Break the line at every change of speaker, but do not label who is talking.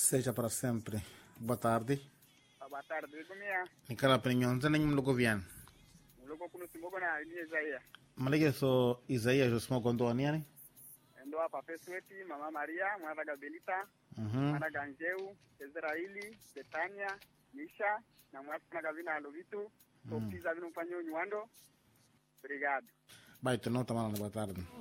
seja para sempre. Boa tarde.
Boa tarde, kumia.
Nikala penyonza na nyumlo govian.
Mloko kuno simoko na ni Isaia.
Malege so Isaia jo smo kondo aniani.
Ndo hapa Pesweti, Mama Maria, Mwana Gabelita, Mwana Ganjeu, Israeli, Betania, Misha, na Mwana Gavina Alovitu, Topiza vino mfanyo nyuando. Obrigado.
Baito nota mala boa tarde.